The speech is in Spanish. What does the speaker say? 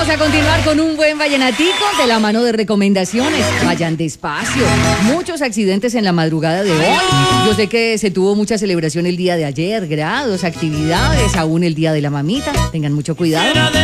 a continuar con un buen vallenatico de la mano de recomendaciones. Vayan despacio. Muchos accidentes en la madrugada de hoy. Yo sé que se tuvo mucha celebración el día de ayer, grados, actividades, aún el día de la mamita. Tengan mucho cuidado.